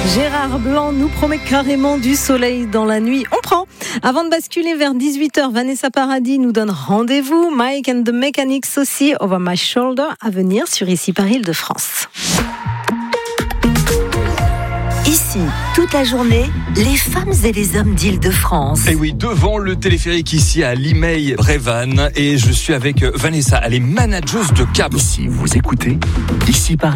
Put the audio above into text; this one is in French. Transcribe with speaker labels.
Speaker 1: Gérard Blanc nous promet carrément du soleil dans la nuit. On prend. Avant de basculer vers 18h, Vanessa Paradis nous donne rendez-vous. Mike and the Mechanics aussi, Over My Shoulder, à venir sur Ici par Île-de-France.
Speaker 2: Ici, toute la journée, les femmes et les hommes d'Île-de-France.
Speaker 3: Et oui, devant le téléphérique ici à Limeil-Brévannes. Et je suis avec Vanessa, elle est manageuse de cab.
Speaker 4: Ici, vous écoutez Ici par